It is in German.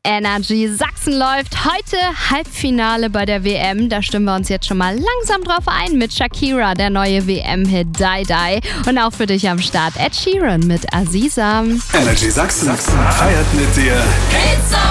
Energy. Sachsen läuft heute Halbfinale bei der WM. Da stimmen wir uns jetzt schon mal langsam drauf ein mit Shakira, der neue WM-Hit Die Die. Und auch für dich am Start Ed Sheeran mit Aziza. Energy Sachsen feiert mit dir.